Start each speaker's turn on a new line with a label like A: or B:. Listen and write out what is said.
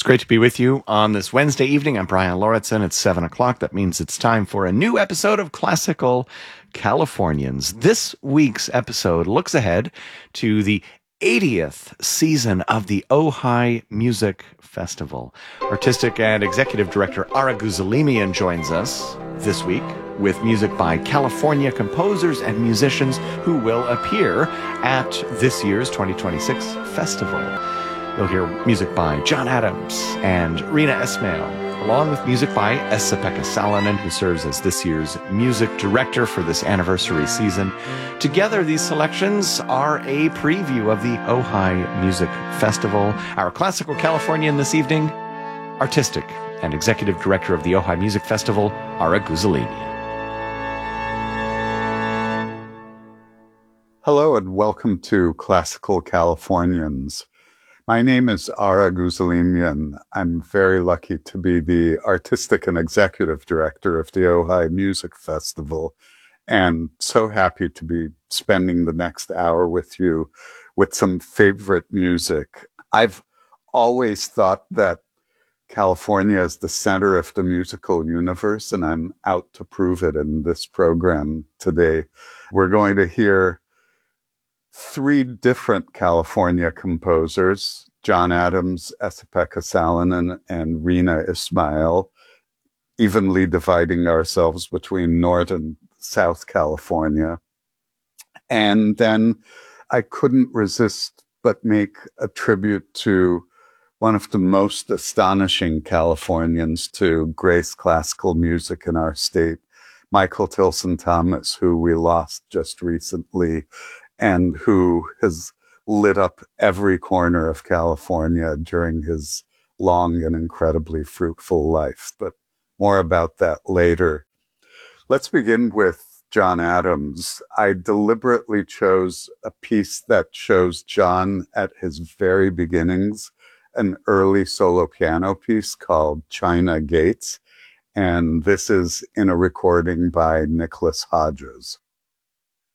A: It's great to be with you on this Wednesday evening. I'm Brian Lauritsen. It's 7 o'clock. That means it's time for a new episode of Classical Californians. This week's episode looks ahead to the 80th season of the Ojai Music Festival. Artistic and Executive Director Ara Gouzelimian joins us this week with music by California composers and musicians who will appear at this year's 2026 festival. You'll hear music by John Adams and Riina Ismail, along with music by Esa-Pekka Salonen, who serves as this year's music director for this anniversary season. Together, these selections are a preview of the Ojai Music Festival. Our classical Californian this evening, artistic and executive director of the Ojai Music Festival, Ara Gouzelimian.
B: Hello and welcome to Classical Californians. My name is Ara Gouzelimian. I'm very lucky to be the artistic and executive director of the Ojai Music Festival, and so happy to be spending the next hour with you with some favorite music. I've always thought that California is the center of the musical universe, and I'm out to prove it in this program today. We're going to hear three different California composers, John Adams, Esa-Pekka Salonen, and Riina Ismail, evenly dividing ourselves between North and South California. And then I couldn't resist but make a tribute to one of the most astonishing Californians to grace classical music in our state, Michael Tilson Thomas, who we lost just recently, and who has lit up every corner of California during his long and incredibly fruitful life. But more about that later. Let's begin with John Adams. I deliberately chose a piece that shows John at his very beginnings, an early solo piano piece called China Gates. And this is in a recording by Nicholas Hodges.